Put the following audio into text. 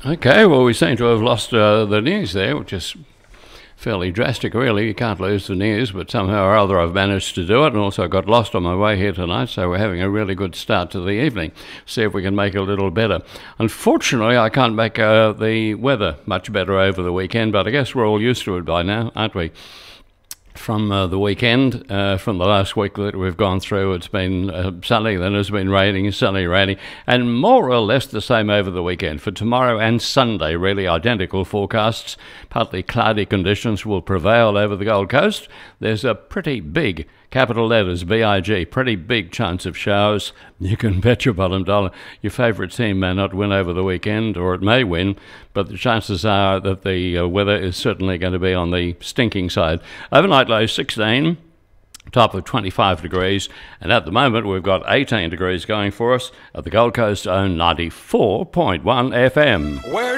Okay, well, we seem to have lost the news there, which is fairly drastic, really. You can't lose the news, but somehow or other I've managed to do it, and also got lost on my way here tonight, so we're having a really good start to the evening. See if we can make it a little better. Unfortunately, I can't make the weather much better over the weekend, but I guess we're all used to it by now, aren't we? From the weekend, from the last week that we've gone through, it's been sunny, then it's been raining, sunny, raining, and more or less the same over the weekend. For tomorrow and Sunday, really identical forecasts. Partly cloudy conditions will prevail over the Gold Coast. There's a pretty big, capital letters, BIG, pretty big chance of showers. You can bet your bottom dollar your favourite team may not win over the weekend, or it may win, but the chances are that the weather is certainly going to be on the stinking side. Overnight low 16, top of 25 degrees, and at the moment we've got 18 degrees going for us at the Gold Coast own 94.1 FM.